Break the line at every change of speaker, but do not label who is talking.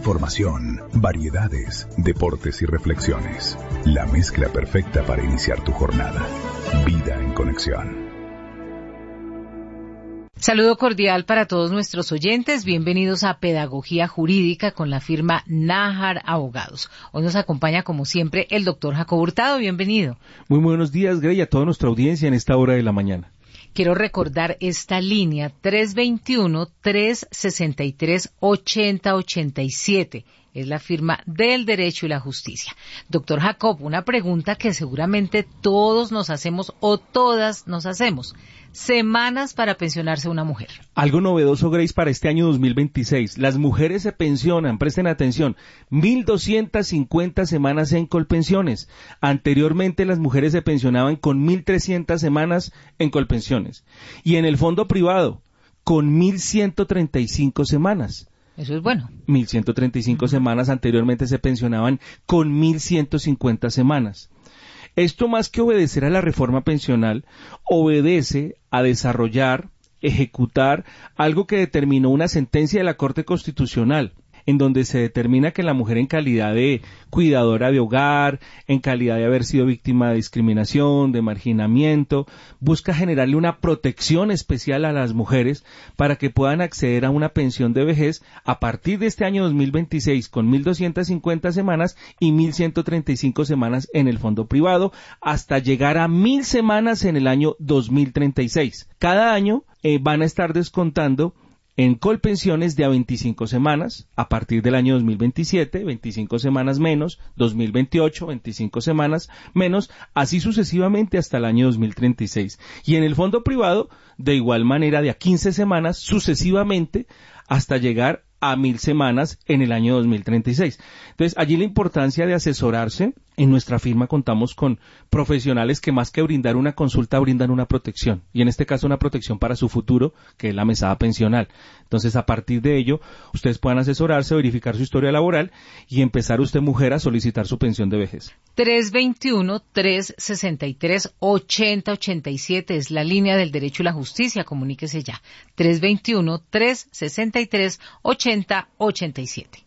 información, variedades, deportes y reflexiones. La mezcla perfecta para iniciar tu jornada. Vida en Conexión.
Saludo cordial para todos nuestros oyentes. Bienvenidos a Pedagogía Jurídica con la firma Nájar Abogados. Hoy nos acompaña, como siempre, el doctor Jacobo Hurtado. Bienvenido.
Muy buenos días, Grey, a toda nuestra audiencia en esta hora de la mañana.
Quiero recordar esta línea 321-363-8087. Es la firma del Derecho y la Justicia. Doctor Jacob, una pregunta que seguramente todos nos hacemos o todas nos hacemos. Semanas para pensionarse una mujer.
Algo novedoso, Grace, para este año 2026. Las mujeres se pensionan, presten atención, 1.250 semanas en Colpensiones. Anteriormente las mujeres se pensionaban con 1.300 semanas en Colpensiones. Y en el fondo privado, con 1.135 semanas.
Eso es bueno.
1.135 semanas, anteriormente se pensionaban con 1.150 semanas. Esto, más que obedecer a la reforma pensional, obedece a desarrollar, ejecutar algo que determinó una sentencia de la Corte Constitucional, en donde se determina que la mujer, en calidad de cuidadora de hogar, en calidad de haber sido víctima de discriminación, de marginamiento, busca generarle una protección especial a las mujeres para que puedan acceder a una pensión de vejez a partir de este año 2026 con 1.250 semanas y 1.135 semanas en el fondo privado, hasta llegar a 1.000 semanas en el año 2036. Cada año van a estar descontando en Colpensiones de a 25 semanas, a partir del año 2027, 25 semanas menos, 2028, 25 semanas menos, así sucesivamente hasta el año 2036. Y en el fondo privado, de igual manera, de a 15 semanas, sucesivamente, hasta llegar a 1.000 semanas en el año 2036. Entonces, allí la importancia de asesorarse. En nuestra firma contamos con profesionales que, más que brindar una consulta, brindan una protección. Y en este caso una protección para su futuro, que es la mesada pensional. Entonces, a partir de ello, ustedes puedan asesorarse, verificar su historia laboral y empezar usted, mujer, a solicitar su pensión de vejez.
321-363-8087 es la línea del Derecho y la Justicia. Comuníquese ya. 321-363-8087.